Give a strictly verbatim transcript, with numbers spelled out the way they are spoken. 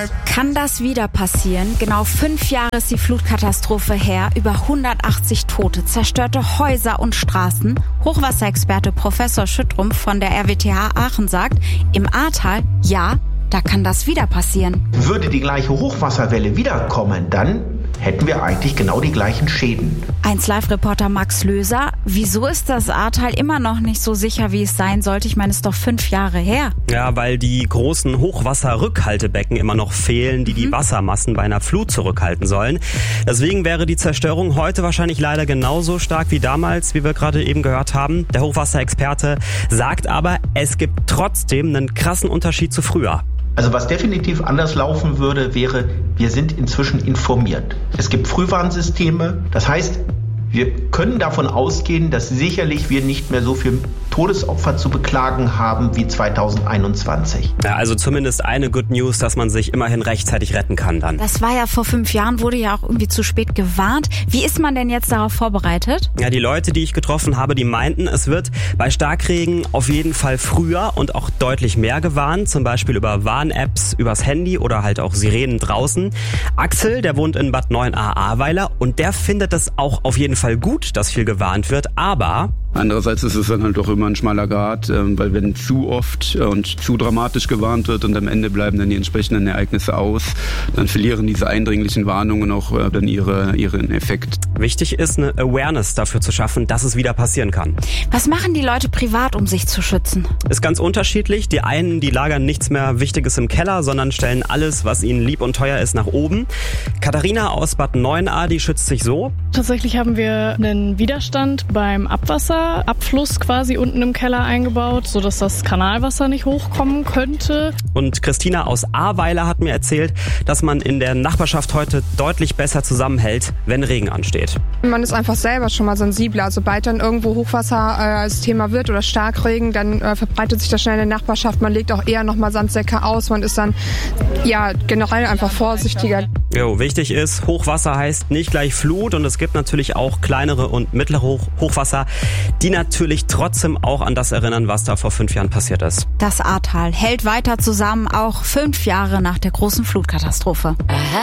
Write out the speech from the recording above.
Kann das wieder passieren? Genau fünf Jahre ist die Flutkatastrophe her. Über hundertachtzig Tote, zerstörte Häuser und Straßen. Hochwasserexperte Professor Schüttrumpf von der R W T H Aachen sagt, im Ahrtal, ja, da kann das wieder passieren. Würde die gleiche Hochwasserwelle wiederkommen, dann hätten wir eigentlich genau die gleichen Schäden. eins Live-Reporter Max Löser, wieso ist das Ahrtal immer noch nicht so sicher, wie es sein sollte? Ich meine, es ist doch fünf Jahre her. Ja, weil die großen Hochwasserrückhaltebecken immer noch fehlen, die mhm. die Wassermassen bei einer Flut zurückhalten sollen. Deswegen wäre die Zerstörung heute wahrscheinlich leider genauso stark wie damals, wie wir gerade eben gehört haben. Der Hochwasserexperte sagt aber, es gibt trotzdem einen krassen Unterschied zu früher. Also was definitiv anders laufen würde, wäre, wir sind inzwischen informiert. Es gibt Frühwarnsysteme. Das heißt, wir können davon ausgehen, dass sicherlich wir nicht mehr so viel Todesopfer zu beklagen haben wie zweitausendeinundzwanzig. Ja, also zumindest eine Good News, dass man sich immerhin rechtzeitig retten kann dann. Das war ja vor fünf Jahren, wurde ja auch irgendwie zu spät gewarnt. Wie ist man denn jetzt darauf vorbereitet? Ja, die Leute, die ich getroffen habe, die meinten, es wird bei Starkregen auf jeden Fall früher und auch deutlich mehr gewarnt. Zum Beispiel über Warn-Apps, übers Handy oder halt auch Sirenen draußen. Axel, der wohnt in Bad Neuenahr-Ahrweiler und der findet es auch auf jeden Fall gut, dass viel gewarnt wird, aber andererseits ist es dann halt doch immer ein schmaler Grat, weil wenn zu oft und zu dramatisch gewarnt wird und am Ende bleiben dann die entsprechenden Ereignisse aus, dann verlieren diese eindringlichen Warnungen auch dann ihre, ihren Effekt. Wichtig ist, eine Awareness dafür zu schaffen, dass es wieder passieren kann. Was machen die Leute privat, um sich zu schützen? Ist ganz unterschiedlich. Die einen, die lagern nichts mehr Wichtiges im Keller, sondern stellen alles, was ihnen lieb und teuer ist, nach oben. Katharina aus Bad Neuenahr, die schützt sich so. Tatsächlich haben wir einen Widerstand beim Abwasser, Abfluss quasi unten im Keller eingebaut, sodass das Kanalwasser nicht hochkommen könnte. Und Christina aus Ahrweiler hat mir erzählt, dass man in der Nachbarschaft heute deutlich besser zusammenhält, wenn Regen ansteht. Man ist einfach selber schon mal sensibler. Sobald dann irgendwo Hochwasser äh, als Thema wird oder Starkregen, dann äh, verbreitet sich das schnell in der Nachbarschaft. Man legt auch eher nochmal Sandsäcke aus. Man ist dann ja generell einfach vorsichtiger. Jo, wichtig ist, Hochwasser heißt nicht gleich Flut und es gibt natürlich auch kleinere und mittlere Hoch- Hochwasser, die natürlich trotzdem auch an das erinnern, was da vor fünf Jahren passiert ist. Das Ahrtal hält weiter zusammen, auch fünf Jahre nach der großen Flutkatastrophe. Aha.